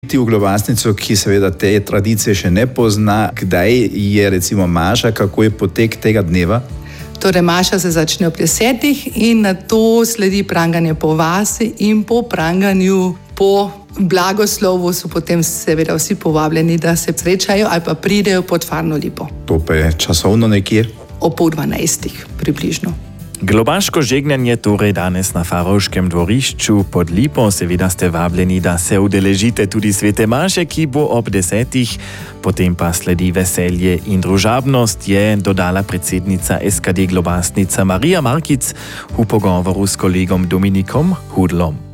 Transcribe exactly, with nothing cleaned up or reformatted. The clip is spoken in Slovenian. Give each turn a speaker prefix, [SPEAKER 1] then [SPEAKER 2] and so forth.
[SPEAKER 1] Ti v Globasnico, ki seveda te tradicije še ne pozna, kdaj je recimo maša, kako je potek tega dneva?
[SPEAKER 2] Torej, maša se začne ob desetih in na to sledi pranganje po vasi in po pranganju po blagoslovu so potem seveda vsi povabljeni, da se srečajo ali pa pridejo pod Farno Lipo.
[SPEAKER 1] To pa je časovno nekje?
[SPEAKER 2] O pol dvanajstih približno.
[SPEAKER 3] Globaško žegnanje torej danes na Farovškem dvorišču pod Lipo. Seveda ste vabljeni, da se udeležite tudi svete maše, ki bo ob desetih. Potem pa sledi veselje in družabnost, je dodala predsednica S K D Globasnica Marija Markic v pogovoru s kolegom Dominikom Hudlom.